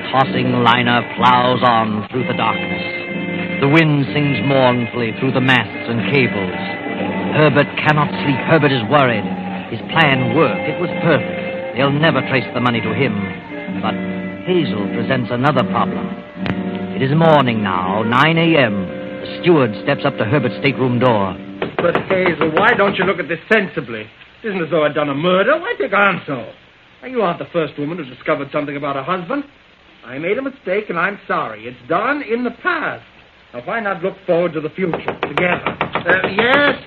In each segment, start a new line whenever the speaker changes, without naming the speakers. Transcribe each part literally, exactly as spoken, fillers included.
tossing liner plows on through the darkness. The wind sings mournfully through the masts and cables. Herbert cannot sleep. Herbert is worried. His plan worked. It was perfect. They'll never trace the money to him. But Hazel presents another problem. It is morning now, nine a.m. The steward steps up to Herbert's stateroom door.
But, Hazel, why don't you look at this sensibly? It isn't as though I'd done a murder. Why take on so? You aren't the first woman who discovered something about her husband. I made a mistake, and I'm sorry. It's done in the past. Now, why not look forward to the future together? Uh, yes?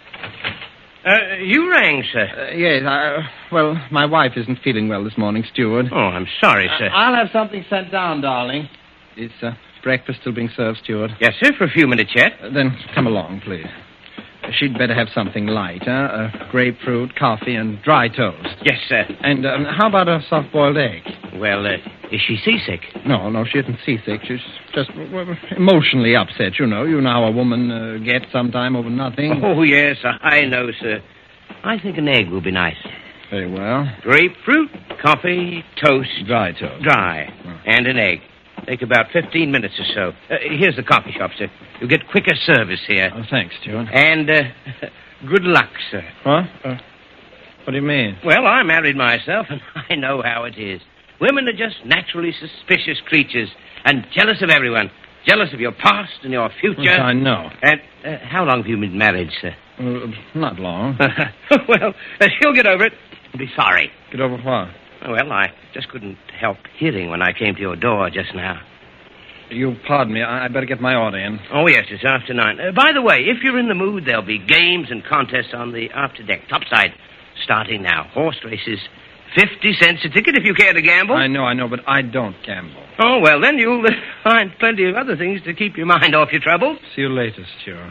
Uh, you rang, sir.
Uh, yes, I, well, my wife isn't feeling well this morning, steward.
Oh, I'm sorry, sir.
Uh, I'll have something sent down, darling. Is uh, breakfast still being served, steward?
Yes, sir, for a few minutes yet.
Uh, then come along, please. She'd better have something light, huh? Uh, grapefruit, coffee, and dry toast.
Yes, sir.
And um, how about a soft-boiled egg?
Well, uh, is she seasick?
No, no, she isn't seasick. She's just well, emotionally upset, you know. You know how a woman uh, gets sometime over nothing.
Oh, yes, I know, sir. I think an egg will be nice.
Very well.
Grapefruit, coffee, toast.
Dry toast.
Dry. Oh. And an egg. Take about fifteen minutes or so. Uh, here's the coffee shop, sir. You'll get quicker service here.
Oh, thanks, steward.
And uh, good luck, sir.
Huh? Uh, what do you mean?
Well, I married myself, and I know how it is. Women are just naturally suspicious creatures and jealous of everyone. Jealous of your past and your future.
Yes, I know.
And uh, how long have you been married, sir?
Uh, not long.
Well, uh, she'll get over it. Be sorry.
Get over what?
Well, I just couldn't help hearing when I came to your door just now.
You pardon me. I better get my order in.
Oh, yes, it's after nine. Uh, by the way, if you're in the mood, there'll be games and contests on the after deck, topside, starting now. Horse races. Fifty cents a ticket if you care to gamble.
I know, I know, but I don't gamble.
Oh, well, then you'll uh, find plenty of other things to keep your mind off your troubles.
See you later, steward.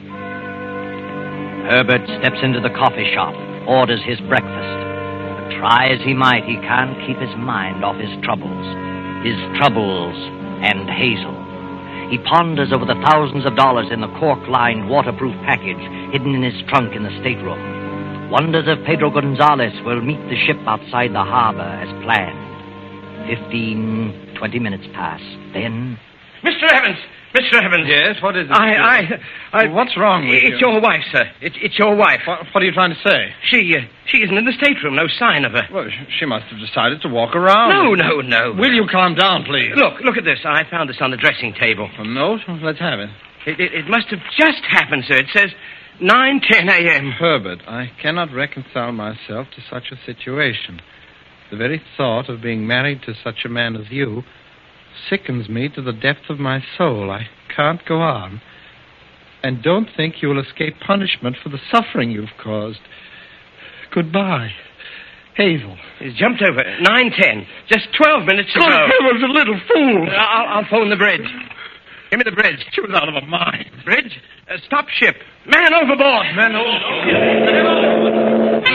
Herbert steps into the coffee shop, orders his breakfast. But try as he might, he can't keep his mind off his troubles. His troubles and Hazel. He ponders over the thousands of dollars in the cork-lined, waterproof package hidden in his trunk in the stateroom. Wonders if Pedro Gonzalez will meet the ship outside the harbor as planned. Fifteen, twenty minutes pass. Then...
Mister Evans! Mister Evans!
Yes, what is it?
I, I, I...
What's wrong with
It's
you?
your wife, sir. It, it's your wife.
What, what are you trying to say?
She, uh, she isn't in the stateroom. No sign of her.
Well, she must have decided to walk around.
No, no, no.
Will you calm down, please?
Look, look at this. I found this on the dressing table.
A note? Let's have it.
It, it, it must have just happened, sir. It says nine ten a.m.
Herbert, I cannot reconcile myself to such a situation. The very thought of being married to such a man as you sickens me to the depth of my soul. I can't go on. And don't think you will escape punishment for the suffering you've caused. Goodbye. Hazel.
He's jumped over. nine ten. Just twelve minutes ago.
Good heavens, a little fool.
I'll, I'll phone the bridge. Give me the bridge.
She was out of her mind.
Bridge? Uh, stop ship. Man overboard.
Man overboard.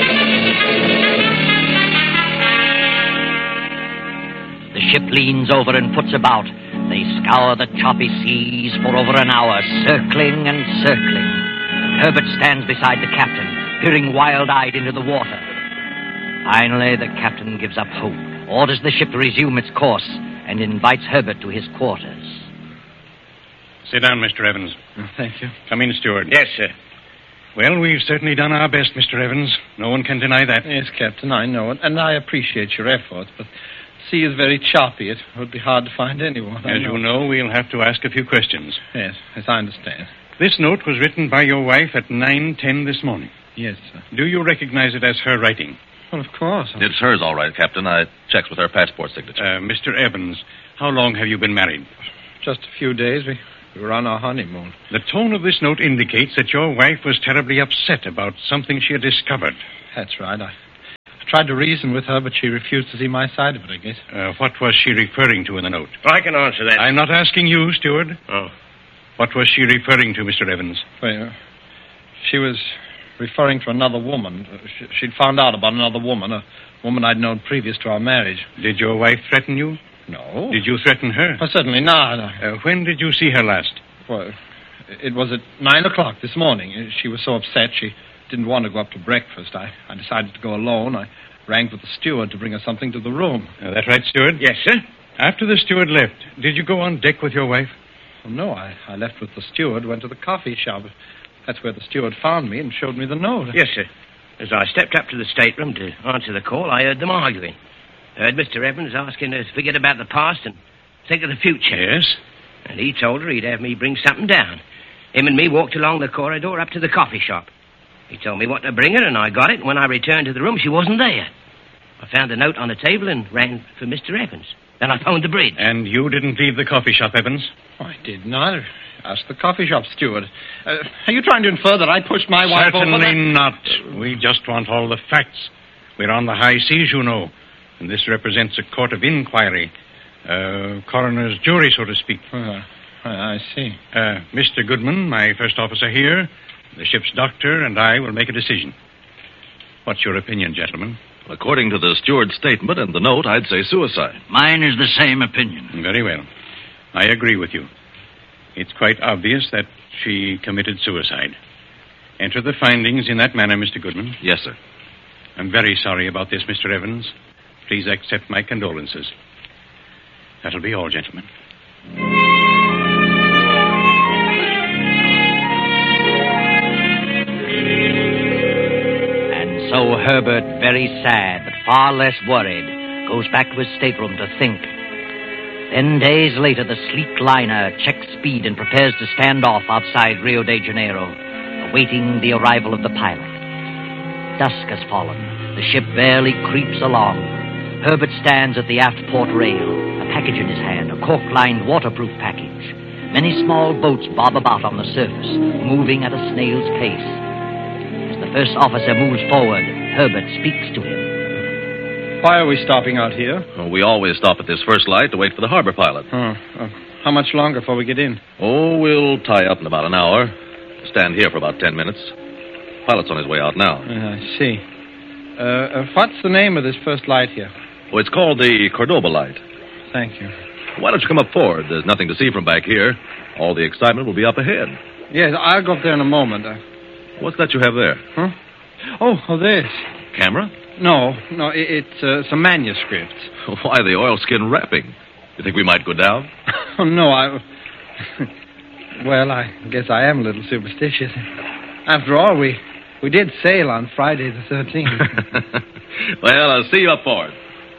The ship leans over and puts about. They scour the choppy seas for over an hour, circling and circling. Herbert stands beside the captain, peering wild-eyed into the water. Finally, the captain gives up hope, orders the ship to resume its course, and invites Herbert to his quarters.
Sit down, Mister Evans.
Oh, thank you.
Come in, steward.
Yes, sir.
Well, we've certainly done our best, Mister Evans. No one can deny that.
Yes, Captain, I know it, and I appreciate your efforts, but the sea is very choppy. It would be hard to find anyone.
As know. you know, we'll have to ask a few questions.
Yes, yes, I understand.
This note was written by your wife at nine ten this morning.
Yes, sir.
Do you recognize it as her writing?
Well, of course.
It's hers, all right, Captain. I checked with her passport signature.
Uh, Mister Evans, how long have you been married?
Just a few days. We, we were on our honeymoon.
The tone of this note indicates that your wife was terribly upset about something she had discovered.
That's right. I tried to reason with her, but she refused to see my side of it, I guess.
Uh, what was she referring to in the note?
I can answer that.
I'm not asking you, steward.
Oh.
What was she referring to, Mister Evans?
Well, she was referring to another woman. She'd found out about another woman, a woman I'd known previous to our marriage.
Did your wife threaten you?
No.
Did you threaten her?
Oh, certainly not.
Uh, when did you see her last?
Well, it was at nine o'clock this morning. She was so upset she didn't want to go up to breakfast. I, I decided to go alone. I rang for the steward to bring her something to the room.
Uh, that right, steward?
Yes, sir.
After the steward left, did you go on deck with your wife?
Oh, no, I, I left with the steward, went to the coffee shop. That's where the steward found me and showed me the note.
Yes, sir. As I stepped up to the stateroom to answer the call, I heard them arguing. Heard Mister Evans asking her to forget about the past and think of the future.
Yes.
And he told her he'd have me bring something down. Him and me walked along the corridor up to the coffee shop. He told me what to bring her, and I got it. And when I returned to the room, she wasn't there. I found the note on the table and ran for Mister Evans. Then I phoned the bridge.
And you didn't leave the coffee shop, Evans?
Oh, I did not. Ask the coffee shop steward. Uh, are you trying to infer that I pushed my wife over?
Certainly not. We just want all the facts. We're on the high seas, you know. And this represents a court of inquiry. Uh, coroner's jury, so to speak.
Uh, I see.
Uh, Mister Goodman, my first officer here, the ship's doctor, and I will make a decision. What's your opinion, gentlemen?
According to the steward's statement and the note, I'd say suicide.
Mine is the same opinion.
Very well. I agree with you. It's quite obvious that she committed suicide. Enter the findings in that manner, Mister Goodman.
Yes, sir.
I'm very sorry about this, Mister Evans. Please accept my condolences. That'll be all, gentlemen.
And so Herbert, very sad but far less worried, goes back to his stateroom to think. Then days later, the sleek liner checks speed and prepares to stand off outside Rio de Janeiro, awaiting the arrival of the pilot. Dusk has fallen. The ship barely creeps along. Herbert stands at the aft port rail, a package in his hand, a cork-lined waterproof package. Many small boats bob about on the surface, moving at a snail's pace. As the first officer moves forward, Herbert speaks to him.
Why are we stopping out here?
Well, we always stop at this first light to wait for the harbor pilot.
Oh, uh, how much longer before we get in?
Oh, we'll tie up in about an hour. Stand here for about ten minutes. Pilot's on his way out now.
Uh, I see. Uh, uh, what's the name of this first light here?
Oh, it's called the Cordoba light.
Thank you.
Why don't you come up forward? There's nothing to see from back here. All the excitement will be up ahead.
Yes, I'll go up there in a moment. Uh,
What's that you have there?
huh? Oh, oh, this.
Camera?
No, no, it, it's uh, some manuscripts.
Why the oilskin wrapping? You think we might go down?
Oh, no, I... Well, I guess I am a little superstitious. After all, we, we did sail on Friday the thirteenth.
Well, I'll see you up forward.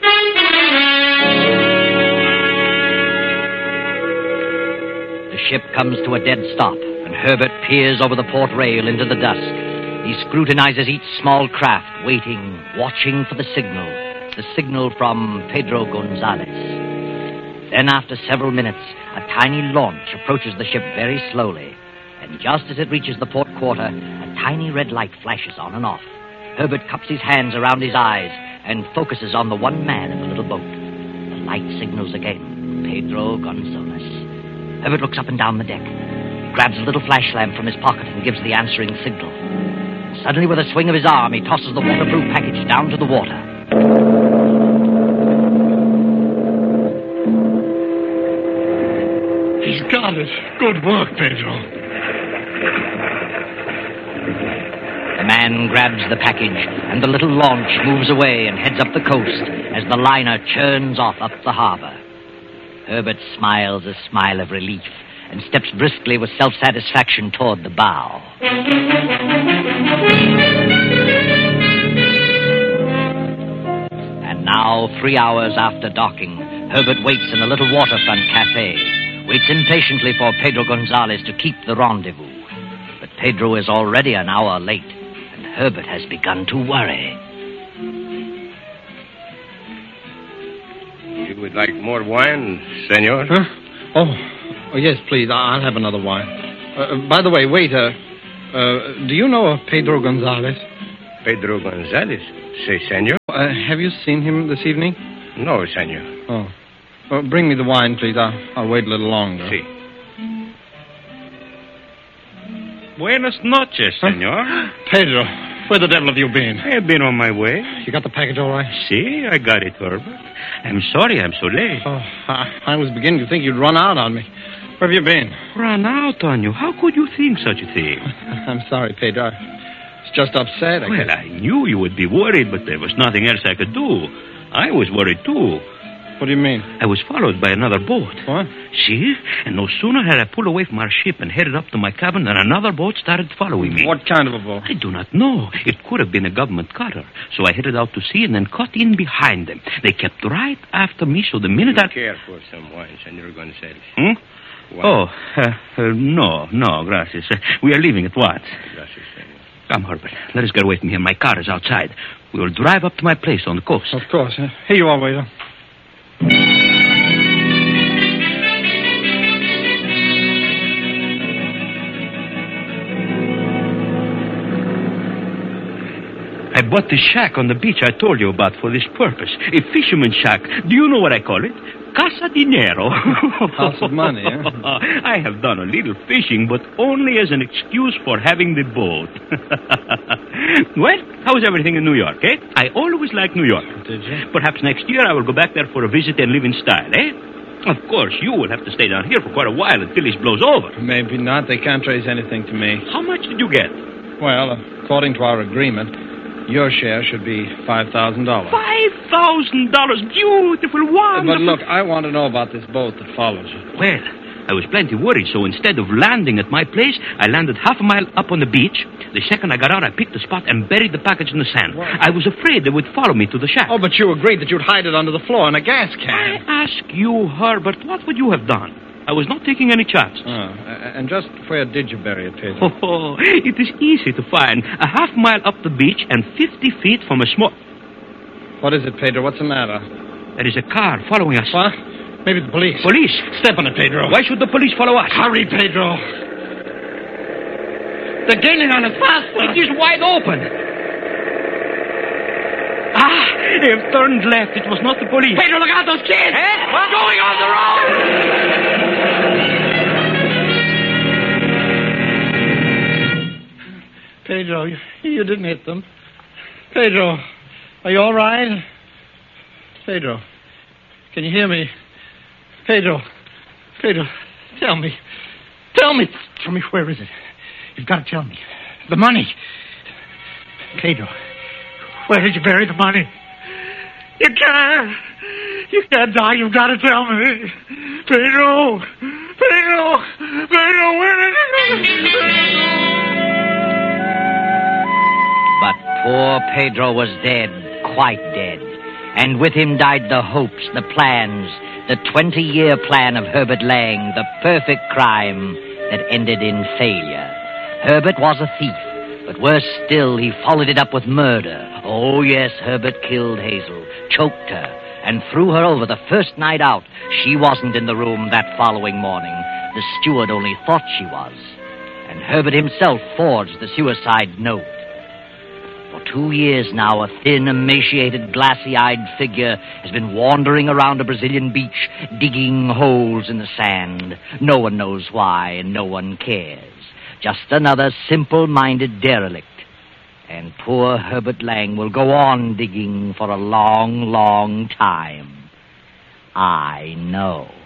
The ship comes to a dead stop, and Herbert peers over the port rail into the dusk. He scrutinizes each small craft, waiting, watching for the signal. The signal from Pedro Gonzalez. Then, after several minutes, a tiny launch approaches the ship very slowly. And just as it reaches the port quarter, a tiny red light flashes on and off. Herbert cups his hands around his eyes and focuses on the one man in the little boat. The light signals again. Pedro Gonzalez. Herbert looks up and down the deck. He grabs a little flash lamp from his pocket and gives the answering signal. Suddenly, with a swing of his arm, he tosses the waterproof package down to the water.
He's got it. Good work, Pedro.
The man grabs the package, and the little launch moves away and heads up the coast as the liner churns off up the harbor. Herbert smiles a smile of relief and steps briskly with self-satisfaction toward the bow. And now, three hours after docking, Herbert waits in a little waterfront cafe, waits impatiently for Pedro Gonzalez to keep the rendezvous. But Pedro is already an hour late, and Herbert has begun to worry.
You would like more wine, senor?
Huh? Oh, oh, yes, please. I'll have another wine. Uh, by the way, waiter, uh, do you know of Pedro Gonzalez?
Pedro Gonzalez? Say, senor?
Uh, have you seen him this evening?
No, senor.
Oh. Well, bring me the wine, please. I'll, I'll wait a little longer.
Si.
Buenas noches, senor.
Huh? Pedro, where the devil have you been?
I have been on my way.
You got the package all right?
See, I got it, Herbert. I'm sorry I'm so late.
Oh, I, I was beginning to think you'd run out on me. Where have you been?
Run out on you? How could you think such a thing?
I'm sorry, Pedro. I was just upset, I
Well,
guess.
I knew you would be worried, but there was nothing else I could do. I was worried, too.
What do you mean?
I was followed by another boat.
What?
See? And no sooner had I pulled away from our ship and headed up to my cabin than another boat started following me.
What kind of a boat?
I do not know. It could have been a government cutter. So I headed out to sea and then cut in behind them. They kept right after me, so the minute
You
I...
care for some wine, Senor Gonzalez.
Hmm?
Wine.
Oh, uh, uh, no, no, gracias. Uh, we are leaving at once.
Gracias, senor.
Come, Herbert. Let us get away from here. My car is outside. We will drive up to my place on the coast.
Of course. Uh, here you are, waiter.
I bought this shack on the beach I told you about for this purpose. A fisherman's shack. Do you know what I call it? Casa Dinero.
House of money, eh?
I have done a little fishing, but only as an excuse for having the boat. Well, how's everything in New York, eh? I always liked New York.
Did you?
Perhaps next year I will go back there for a visit and live in style, eh? Of course, you will have to stay down here for quite a while until this blows over.
Maybe not. They can't trace anything to me.
How much did you get?
Well, according to our agreement, your share should be five thousand dollars.
Five thousand dollars. Beautiful, wonderful.
But look, I want to know about this boat that follows you.
Well, I was plenty worried, so instead of landing at my place, I landed half a mile up on the beach. The second I got out, I picked a spot and buried the package in the sand.
What?
I was afraid they would follow me to the shack.
Oh, but you agreed that you'd hide it under the floor in a gas
I
can.
ask you, Herbert, what would you have done? I was not taking any chances.
Oh, and just where did you bury it, Pedro?
Oh, it is easy to find. A half mile up the beach and fifty feet from a small...
What is it, Pedro? What's the matter?
There is a car following us.
What? Maybe the police.
Police?
Step on it, Pedro.
Why should the police follow us?
Hurry, Pedro. They're gaining on us faster.
It is wide open. Ah, they have turned left. It was not the police.
Pedro, look out, those kids!
Eh? What?
Going on the road! Pedro, you, you didn't hit them. Pedro, are you all right? Pedro, can you hear me? Pedro, Pedro, tell me. Tell me. Tell me, where is it? You've got to tell me. The money. Pedro, where did you bury the money? You can't. You can't die. You've got to tell me. Pedro, Pedro, Pedro, where did you go?
But poor Pedro was dead, quite dead. And with him died the hopes, the plans, the twenty-year plan of Herbert Lang, the perfect crime that ended in failure. Herbert was a thief, but worse still, he followed it up with murder. Oh, yes, Herbert killed Hazel, choked her, and threw her over the first night out. She wasn't in the room that following morning. The steward only thought she was. And Herbert himself forged the suicide note. For two years now, a thin, emaciated, glassy-eyed figure has been wandering around a Brazilian beach, digging holes in the sand. No one knows why, and no one cares. Just another simple-minded derelict. And poor Herbert Lang will go on digging for a long, long time. I know.